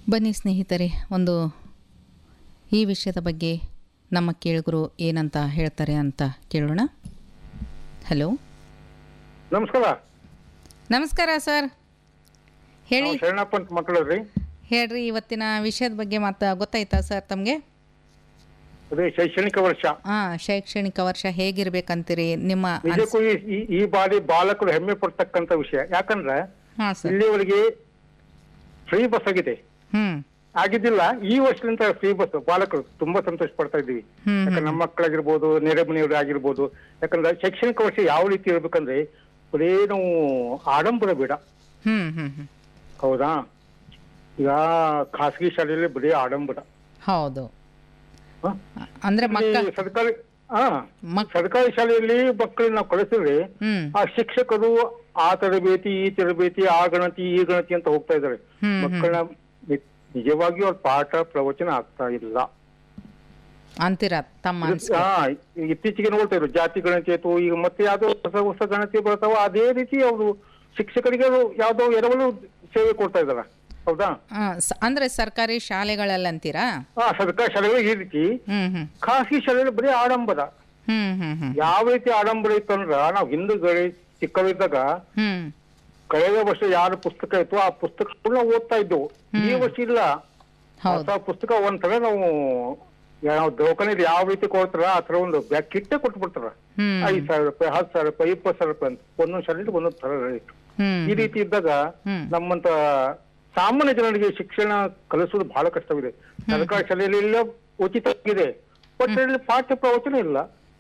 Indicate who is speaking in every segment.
Speaker 1: ಬನ್ನಿ ಸ್ನೇಹಿತರೆ, ಒಂದು ಈ ವಿಷಯದ ಬಗ್ಗೆ ನಮ್ಮ ಕೇಳುಗರು ಏನಂತ ಹೇಳ್ತಾರೆ ಅಂತ ಕೇಳೋಣ. ಹಲೋ,
Speaker 2: ನಮಸ್ಕಾರ.
Speaker 1: ನಮಸ್ಕಾರ ಸರ್, ಹೇಳಿ.
Speaker 2: ಶರಣಪ್ಪ ಅಂತ ಮಾತಾಡೋದ್ರಿ.
Speaker 1: ಹೇಳ್ರಿ, ಇವತ್ತಿನ ವಿಷಯದ ಬಗ್ಗೆ ಗೊತ್ತಾಯ್ತಾ ಸರ್ ತಮಗೆ?
Speaker 2: ಅದೇ ಶೈಕ್ಷಣಿಕ ವರ್ಷ.
Speaker 1: ಶೈಕ್ಷಣಿಕ ವರ್ಷ ಹೇಗಿರ್ಬೇಕಂತೀರಿ ನಿಮ್ಮ
Speaker 2: ನಿಜಕ್ಕೂ ಈ ಬಾರಿ ಬಾಲಕರು ಹೆಮ್ಮೆ ಪಡ್ತಕ್ಕಂತ ವಿಷಯ. ಯಾಕಂದ್ರೆ ಇಲ್ಲಿವರೆಗೆ ಫ್ರೀ ಬಸ್ ಆಗಿದೆ, ಆಗಿದ್ದಿಲ್ಲ. ಈ ವರ್ಷದಿಂದ ಫ್ರೀ ಬಸ್ ಬಾಲಕರು ತುಂಬಾ ಸಂತೋಷ ಪಡ್ತಾ ಇದ್ದೀವಿ. ಯಾಕಂದ್ರೆ ನಮ್ಮ ಮಕ್ಕಳಾಗಿರ್ಬೋದು, ನೆರೆ ಮನೆಯವರು ಆಗಿರ್ಬೋದು. ಯಾಕಂದ್ರೆ ಶೈಕ್ಷಣಿಕ ವರ್ಷ ಯಾವ ರೀತಿ ಇರ್ಬೇಕಂದ್ರೆ ಬರೀ ನಾವು ಆಡಂಬರ ಬೇಡ. ಹೌದಾ? ಈಗ ಖಾಸಗಿ ಶಾಲೆಯಲ್ಲಿ ಬರೀ ಆಡಂಬರ.
Speaker 1: ಹೌದು. ಅಂದ್ರೆ
Speaker 2: ಸರ್ಕಾರಿ ಶಾಲೆಯಲ್ಲಿ ಮಕ್ಕಳನ್ನ ನಾವು ಕಳಿಸಿದ್ರೆ ಆ ಶಿಕ್ಷಕರು ಆ ತರಬೇತಿ ಈ ತರಬೇತಿ ಆ ಗಣತಿ ಈ ಗಣತಿ ಅಂತ ಹೋಗ್ತಾ ಇದ್ದಾರೆ. ಮಕ್ಕಳನ್ನ ನಿಜವಾಗಿಯೂ ಅವ್ರ ಪಾಠ ಪ್ರವಚನ ಆಗ್ತಾ ಇಲ್ಲ
Speaker 1: ಅಂತೀರಾ ತಮ್ಮ?
Speaker 2: ಇತ್ತೀಚೆಗೆ ನೋಡ್ತಾ ಇದ್ರು ಜಾತಿ ಗಣತಿ ಆಯ್ತು, ಈಗ ಮತ್ತೆ ಯಾವ್ದೋ ಹೊಸ ಹೊಸ ಗಣತಿ ಬರ್ತಾವ. ಅದೇ ರೀತಿ ಅವರು ಶಿಕ್ಷಕರಿಗೆ ಯಾವ್ದೋ ಎರವಲು ಸೇವೆ ಕೊಡ್ತಾ ಇದಾರ. ಹೌದಾ?
Speaker 1: ಅಂದ್ರೆ ಸರ್ಕಾರಿ ಶಾಲೆಗಳಲ್ಲಂತೀರಾ?
Speaker 2: ಸರ್ಕಾರಿ ಶಾಲೆಗಳು ಈ ರೀತಿ. ಖಾಸಗಿ ಶಾಲೆಗಳು ಬರೀ ಆಡಂಬರ. ಯಾವ ರೀತಿ ಆಡಂಬರ ಇತ್ತು ಅಂದ್ರ, ನಾವ್ ಹಿಂದೂಗಳು ಚಿಕ್ಕವಿದ್ದಾಗ ಕಳೆದ ವರ್ಷ ಯಾರ ಪುಸ್ತಕ ಇತ್ತು ಆ ಪುಸ್ತಕ ನಾವು ಓದ್ತಾ ಇದ್ದೆವು. ಈ ವರ್ಷ ಇಲ್ಲ. ಹೊಸ ಪುಸ್ತಕ ಒಂಥರ ನಾವು ದವಾಖಾನೆಯಲ್ಲಿ ಯಾವ ರೀತಿ ಕೊಡ್ತಾರ ಆ ತರ ಒಂದು ಕಿಟ್ಟೆ ಕೊಟ್ಟು ಬಿಡ್ತಾರ. 5,000 ರೂಪಾಯಿ, 10,000 ರೂಪಾಯಿ, 20,000 ರೂಪಾಯಿ ಅಂತ ಒಂದೊಂದ್ ಶಾಲೆಯಲ್ಲಿ ಒಂದೊಂದ್ ತರ ರೇಟ್. ಈ ರೀತಿ ಇದ್ದಾಗ ನಮ್ಮಂತ ಸಾಮಾನ್ಯ ಜನರಿಗೆ ಶಿಕ್ಷಣ ಕಲಿಸೋದು ಬಹಳ ಕಷ್ಟವಿದೆ. ಸರ್ಕಾರಿ ಶಾಲೆಯಲ್ಲಿ ಇಲ್ಲ, ಉಚಿತವಾಗಿದೆ, ಬಟ್ ಪಾಠ್ಯ ಪ್ರವಚನ ಇಲ್ಲ.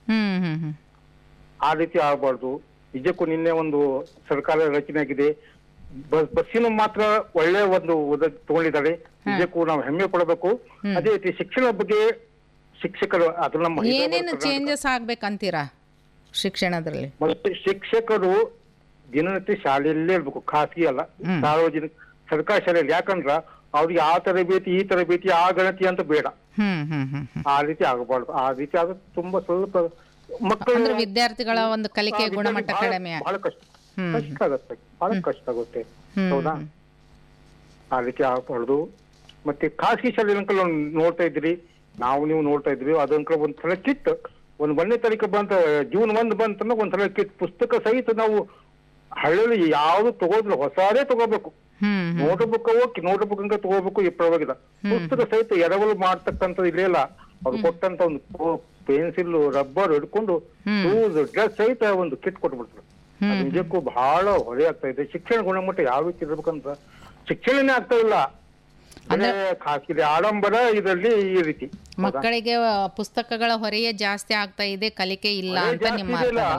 Speaker 2: ಆ ರೀತಿ ಆಗಬಾರ್ದು. ನಿಜಕ್ಕೂ ನಿನ್ನೆ ಒಂದು ಸರ್ಕಾರ ರಚನೆ ಆಗಿದೆ. ಬಸ್ಸಿನ ಮಾತ್ರ ಒಳ್ಳೆ ಒಂದು ತಗೊಂಡಿದ್ದಾರೆ. ನಿಜಕ್ಕೂ ನಾವು ಹೆಮ್ಮೆ ಪಡಬೇಕು. ಅದೇ ರೀತಿ ಶಿಕ್ಷಣ ಬಗ್ಗೆ ಶಿಕ್ಷಕರು ಅದು ನಮ್ಮ
Speaker 1: ಏನೇನು ಚೇಂಜಸ್ ಆಗ್ಬೇಕಂತೀರಾ ಶಿಕ್ಷಣದಲ್ಲಿ?
Speaker 2: ಮತ್ತೆ ಶಿಕ್ಷಕರು ದಿನನಿತ್ಯ ಶಾಲೆಯಲ್ಲೇ ಇರ್ಬೇಕು, ಖಾಸಗಿ ಅಲ್ಲ, ಸಾರ್ವಜನಿಕ ಸರ್ಕಾರಿ ಶಾಲೆಯಲ್ಲಿ. ಯಾಕಂದ್ರ ಅವ್ರಿಗೆ ಆ ತರಬೇತಿ ಈ ತರಬೇತಿ ಆ ಗಣತಿ ಅಂತ ಬೇಡ. ಆ ರೀತಿ ಆಗಬಾರ್ದು. ಆ ರೀತಿ ಆಗ ತುಂಬಾ ಸ್ವಲ್ಪ ಮಕ್ಕಳು
Speaker 1: ವಿದ್ಯಾರ್ಥಿಗಳ ಒಂದು ಕಲಿಕೆ ಗುಣಮಟ್ಟ ಕಡಿಮೆ,
Speaker 2: ಬಹಳ ಕಷ್ಟ ಆಗುತ್ತೆ, ಬಹಳ ಕಷ್ಟ ಆಗುತ್ತೆ. ಹೌದಾ? ಆ ರೀತಿ ಆಗಬಾರ್ದು. ಮತ್ತೆ ಖಾಸಗಿ ಶಾಲೆ ಅಂಕಲ್ ನೋಡ್ತಾ ಇದ್ರಿ, ನೀವು ನೋಡ್ತಾ ಇದ್ವಿ. ಅದಂಕಲ್ ಒಂದ್ಸಲ ಕಿಟ್ ಒಂದ್ 1ನೇ ತಾರೀಕು ಬಂತ, ಜೂನ್ 1 ಬಂತಂದ್ರೆ ಒಂದ್ಸಲ ಕಿಟ್ ಪುಸ್ತಕ ಸಹಿತ ನಾವು ಹಳ್ಳಿ ಯಾವ್ದು ತಗೋದ್ರು ಹೊಸಾದೇ ತಗೋಬೇಕು. ನೋಟ್ ಬುಕ್ ಅಂತ ತಗೋಬೇಕು. ಈ ಪರವಾಗಿಲ್ಲ, ಪುಸ್ತಕ ಸಹಿತ ಎರವಲು ಮಾಡ್ತಕ್ಕಂಥದ್ದು ಇಲ್ಲ. ಅವ್ರು ಕೊಟ್ಟಂತ ಒಂದು ಪೆನ್ಸಿಲ್ ರಬ್ಬರ್ ಹಿಡ್ಕೊಂಡು ಶೂಸ್ ಡ್ರೆಸ್ ಸಹಿತ ಒಂದು ಕಿಟ್ ಕೊಟ್ಬಿಡ್ತಾರೆ. ನಿಜಕ್ಕೂ ಬಹಳ ಹೊರೆ ಆಗ್ತಾ ಇದೆ. ಶಿಕ್ಷಣ ಗುಣಮಟ್ಟ ಯಾವ ರೀತಿ ಇರ್ಬೇಕಂತ ಶಿಕ್ಷಣನೇ ಆಗ್ತಾ ಇಲ್ಲ. ಖಾಸಗಿ ಆಡಂಬರ ಇದರಲ್ಲಿ ಈ ರೀತಿ
Speaker 1: ಮಕ್ಕಳಿಗೆ ಪುಸ್ತಕಗಳ ಹೊರೆಯೇ ಜಾಸ್ತಿ ಆಗ್ತಾ ಇದೆ, ಕಲಿಕೆ ಇಲ್ಲ ಅಂತ ನಿಮ್ಮ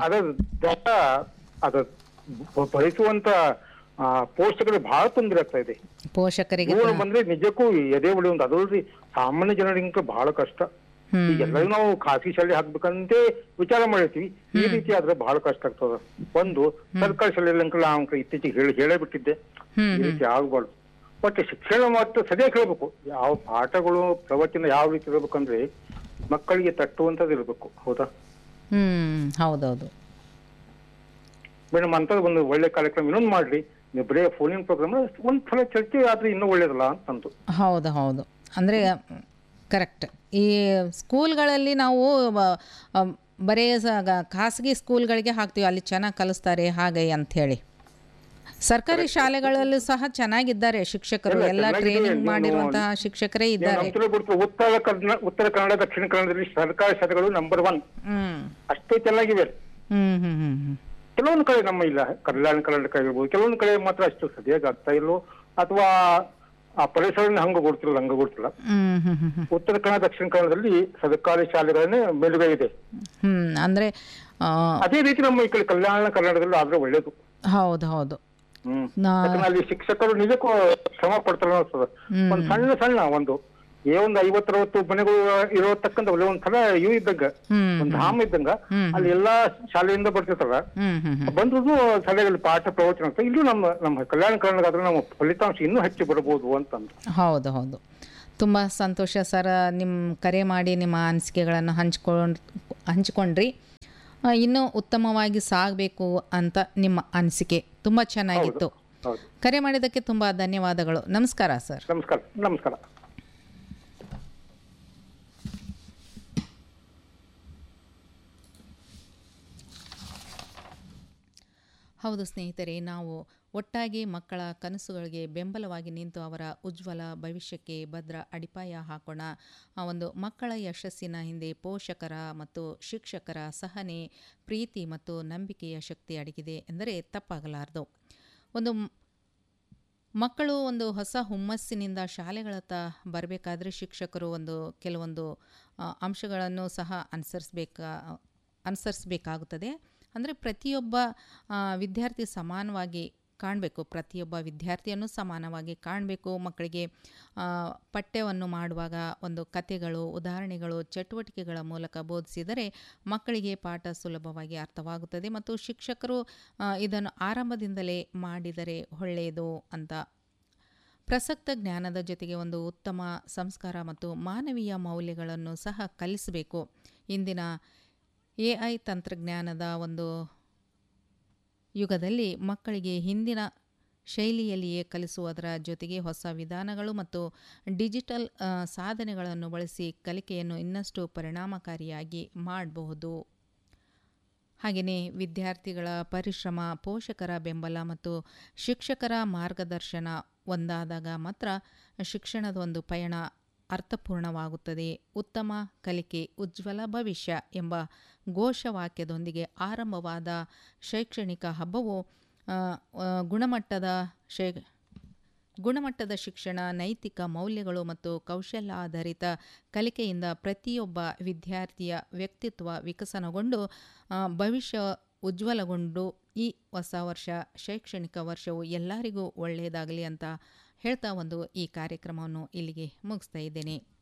Speaker 2: ಅದ ಭರಿಸುವಂತ ಪೋಷಕರಿಗೆ ಬಹಳ ತೊಂದರೆ ಆಗ್ತಾ ಇದೆ.
Speaker 1: ಪೋಷಕರಿಗೆ
Speaker 2: ಬಂದ್ರೆ ನಿಜಕ್ಕೂ ಎದೆ ಹೊಡೆಯುವಂತ ಅದಲ್ರಿ ಸಾಮಾನ್ಯ ಜನರಿಗೆ ಬಹಳ ಕಷ್ಟ. ಈಗೆಲ್ಲರೂ ನಾವು ಖಾಸಗಿ ಶಾಲೆ ಹಾಕ್ಬೇಕಂತ ವಿಚಾರ ಮಾಡಿರ್ತೀವಿ. ಈ ರೀತಿ ಆದ್ರೆ ಬಹಳ ಕಷ್ಟ ಆಗ್ತದ. ಒಂದು ಸರ್ಕಾರಿ ಶಾಲೆಯಲ್ಲಿ ಅಂಕಲ್ ಇತ್ತೀಚೆಗೆ ಹೇಳೇ ಬಿಟ್ಟಿದ್ದೆ, ಈ ರೀತಿ ಆಗ್ಬಾರ್ದು. ಬಟ್ ಶಿಕ್ಷಣ ಮಾತ್ರ ಸರಿಯಾಗಿ ಹೇಳ್ಬೇಕು. ಯಾವ ಪಾಠಗಳು ಪ್ರವಚನ ಯಾವ ರೀತಿ ಇರ್ಬೇಕಂದ್ರೆ ಮಕ್ಕಳಿಗೆ ತಟ್ಟುವಂತದ್ದು ಇರ್ಬೇಕು. ಹೌದಾ?
Speaker 1: ಹೌದೌದು
Speaker 2: ಮೇಡಮ್, ಅಂತ ಒಂದು ಒಳ್ಳೆ ಕಾರ್ಯಕ್ರಮ ಇನ್ನೊಂದು ಮಾಡ್ಲಿ. ನೀವು ಬರೀ ಫೋನಿನ ಪ್ರೋಗ್ರಾಮ್ ಒಂದ್ಸಲ ಚರ್ಚೆ ಆದ್ರೆ ಇನ್ನೂ ಒಳ್ಳೇದಲ್ಲ ಅಂತಂದು.
Speaker 1: ಹೌದು ಅಂದ್ರೆ ಕರೆಕ್ಟ್. ಈ ಸ್ಕೂಲ್ಗಳಲ್ಲಿ ನಾವು ಬರೀ ಖಾಸಗಿ ಸ್ಕೂಲ್ಗಳಿಗೆ ಹಾಕ್ತೀವಿ, ಅಲ್ಲಿ ಚೆನ್ನಾಗಿ ಕಲಿಸ್ತಾರೆ ಹಾಗೆ ಅಂತ ಹೇಳಿ. ಸರ್ಕಾರಿ ಶಾಲೆಗಳಲ್ಲೂ ಸಹ ಚೆನ್ನಾಗಿದ್ದಾರೆ ಶಿಕ್ಷಕರು, ಎಲ್ಲ ಟ್ರೈನಿಂಗ್ ಮಾಡಿರುವಂತಹ ಶಿಕ್ಷಕರೇ ಇದ್ದಾರೆ.
Speaker 2: ಉತ್ತರ ಕನ್ನಡ ದಕ್ಷಿಣ ಕನ್ನಡದಲ್ಲಿ ಸರ್ಕಾರಿ ಶಾಲೆಗಳು ನಂಬರ್ 1 ಅಷ್ಟೇ ಚೆನ್ನಾಗಿವೆ. ಕೆಲವೊಂದು ಕಡೆ ನಮ್ಮ ಇಲ್ಲ, ಕಲ್ಯಾಣ ಕರ್ನಾಟಕ ಆಗಿರ್ಬೋದು, ಕೆಲವೊಂದು ಕಡೆ ಮಾತ್ರ ಅಷ್ಟು ಸರಿಯಾಗಿ ಆಗ್ತಾ ಇಲ್ಲೋ, ಅಥವಾ ಆ ಪರಿಸರ ಹಂಗ ಗೊತ್ತಿಲ್ಲ. ಉತ್ತರ ಕನ್ನಡ ದಕ್ಷಿಣ ಕನ್ನಡದಲ್ಲಿ ಸರ್ಕಾರಿ ಶಾಲೆಗಳನ್ನೇ ಮೇಲುಗೈ ಇದೆ.
Speaker 1: ಅಂದ್ರೆ
Speaker 2: ಅದೇ ರೀತಿ ನಮ್ಮ ಈ ಕಡೆ ಕಲ್ಯಾಣ ಕರ್ನಾಟಕದಲ್ಲಿ ಆದ್ರೆ ಒಳ್ಳೇದು.
Speaker 1: ಹೌದು.
Speaker 2: ಅಲ್ಲಿ ಶಿಕ್ಷಕರು ನಿಜಕ್ಕೂ ಶ್ರಮ ಪಡ್ತಾರೆ ಅನ್ಸ್ತದ. ಒಂದ್ ಸಣ್ಣ ಒಂದು 50-60 ಮನೆಗಳು ಇರತಕ್ಕಂತ ಒಂದ್ ಸಲ ಇದ್ದಂಗ ಒಂದ್ ಧಾಮ ಇದ್ದಂಗ ಅಲ್ಲಿ ಎಲ್ಲಾ ಶಾಲೆಯಿಂದ ಬರ್ತಿರ್ತಾರ. ಬಂದ್ರು ಶಾಲೆಗಳಲ್ಲಿ ಪಾಠ ಪ್ರವಚನ ಅಂತ. ಇಲ್ಲೂ ನಮ್ಮ ಕಲ್ಯಾಣ ಕರ್ನಾಟಕ ಆದ್ರೆ ನಮ್ಮ ಫಲಿತಾಂಶ ಇನ್ನೂ ಹೆಚ್ಚು ಬರಬಹುದು ಅಂತಂದು.
Speaker 1: ಹೌದು ತುಂಬಾ ಸಂತೋಷ ಸರ್, ನಿಮ್ ಕರೆ ಮಾಡಿ ನಿಮ್ಮ ಅನಿಸಿಕೆಗಳನ್ನು ಹಂಚ್ಕೊಂಡ್ರಿ. ಇನ್ನೂ ಉತ್ತಮವಾಗಿ ಸಾಗಬೇಕು ಅಂತ ನಿಮ್ಮ ಅನಿಸಿಕೆ ತುಂಬ ಚೆನ್ನಾಗಿತ್ತು.
Speaker 2: ಹೌದು.
Speaker 1: ಕರೆ ಮಾಡಿದ್ದಕ್ಕೆ ತುಂಬ ಧನ್ಯವಾದಗಳು. ನಮಸ್ಕಾರ ಸರ್.
Speaker 2: ನಮಸ್ಕಾರ. ನಮಸ್ಕಾರ.
Speaker 1: ಹೌದು ಸ್ನೇಹಿತರೆ, ನಾವು ಒಟ್ಟಾಗಿ ಮಕ್ಕಳ ಕನಸುಗಳಿಗೆ ಬೆಂಬಲವಾಗಿ ನಿಂತು ಅವರ ಉಜ್ವಲ ಭವಿಷ್ಯಕ್ಕೆ ಭದ್ರ ಅಡಿಪಾಯ ಹಾಕೋಣ. ಆ ಒಂದು ಮಕ್ಕಳ ಯಶಸ್ಸಿನ ಹಿಂದೆ ಪೋಷಕರ ಮತ್ತು ಶಿಕ್ಷಕರ ಸಹನೆ, ಪ್ರೀತಿ ಮತ್ತು ನಂಬಿಕೆಯ ಶಕ್ತಿ ಅಡಗಿದೆ ಎಂದರೆ ತಪ್ಪಾಗಲಾರದು. ಒಂದು ಮಕ್ಕಳು ಒಂದು ಹೊಸ ಹುಮ್ಮಸ್ಸಿನಿಂದ ಶಾಲೆಗಳತ್ತ ಬರಬೇಕಾದ್ರೆ ಶಿಕ್ಷಕರು ಕೆಲವೊಂದು ಅಂಶಗಳನ್ನು ಸಹ ಅನುಸರಿಸಬೇಕಾಗುತ್ತದೆ. ಅಂದರೆ ಪ್ರತಿಯೊಬ್ಬ ವಿದ್ಯಾರ್ಥಿ ಸಮಾನವಾಗಿ ಕಾಣಬೇಕು, ಪ್ರತಿಯೊಬ್ಬ ವಿದ್ಯಾರ್ಥಿಯನ್ನು ಸಮಾನವಾಗಿ ಕಾಣಬೇಕು. ಮಕ್ಕಳಿಗೆ ಪಠ್ಯವನ್ನು ಮಾಡುವಾಗ ಒಂದು ಕಥೆಗಳು, ಉದಾಹರಣೆಗಳು, ಚಟುವಟಿಕೆಗಳ ಮೂಲಕ ಬೋಧಿಸಿದರೆ ಮಕ್ಕಳಿಗೆ ಪಾಠ ಸುಲಭವಾಗಿ ಅರ್ಥವಾಗುತ್ತದೆ ಮತ್ತು ಶಿಕ್ಷಕರು ಇದನ್ನು ಆರಂಭದಿಂದಲೇ ಮಾಡಿದರೆ ಒಳ್ಳೆಯದು ಅಂತ. ಪ್ರಸಕ್ತ ಜ್ಞಾನದ ಜೊತೆಗೆ ಒಂದು ಉತ್ತಮ ಸಂಸ್ಕಾರ ಮತ್ತು ಮಾನವೀಯ ಮೌಲ್ಯಗಳನ್ನು ಸಹ ಕಲಿಸಬೇಕು. ಇಂದಿನ AI ತಂತ್ರಜ್ಞಾನದ ಒಂದು ಯುಗದಲ್ಲಿ ಮಕ್ಕಳಿಗೆ ಹಿಂದಿನ ಶೈಲಿಯಲ್ಲಿಯೇ ಕಲಿಸುವುದರ ಜೊತೆಗೆ ಹೊಸ ವಿಧಾನಗಳು ಮತ್ತು ಡಿಜಿಟಲ್ ಸಾಧನೆಗಳನ್ನು ಬಳಸಿ ಕಲಿಕೆಯನ್ನು ಇನ್ನಷ್ಟು ಪರಿಣಾಮಕಾರಿಯಾಗಿ ಮಾಡಬಹುದು. ಹಾಗೆಯೇ ವಿದ್ಯಾರ್ಥಿಗಳ ಪರಿಶ್ರಮ, ಪೋಷಕರ ಬೆಂಬಲ ಮತ್ತು ಶಿಕ್ಷಕರ ಮಾರ್ಗದರ್ಶನ ಒಂದಾದಾಗ ಮಾತ್ರ ಶಿಕ್ಷಣದ ಒಂದು ಪಯಣ ಅರ್ಥಪೂರ್ಣವಾಗುತ್ತದೆ. ಉತ್ತಮ ಕಲಿಕೆ, ಉಜ್ವಲ ಭವಿಷ್ಯ ಎಂಬ ಘೋಷವಾಕ್ಯದೊಂದಿಗೆ ಆರಂಭವಾದ ಶೈಕ್ಷಣಿಕ ಹಬ್ಬವು ಗುಣಮಟ್ಟದ ಶಿಕ್ಷಣ, ನೈತಿಕ ಮೌಲ್ಯಗಳು ಮತ್ತು ಕೌಶಲ್ಯಾಧಾರಿತ ಕಲಿಕೆಯಿಂದ ಪ್ರತಿಯೊಬ್ಬ ವಿದ್ಯಾರ್ಥಿಯ ವ್ಯಕ್ತಿತ್ವ ವಿಕಸನಗೊಂಡು ಭವಿಷ್ಯ ಉಜ್ವಲಗೊಂಡು ಈ ಹೊಸ ಶೈಕ್ಷಣಿಕ ವರ್ಷವು ಎಲ್ಲರಿಗೂ ಒಳ್ಳೆಯದಾಗಲಿ ಅಂತ ಹೇಳ್ತಾ ಈ ಕಾರ್ಯಕ್ರಮವನ್ನು ಇಲ್ಲಿಗೆ ಮುಗಿಸ್ತಾ ಇದ್ದೇನೆ.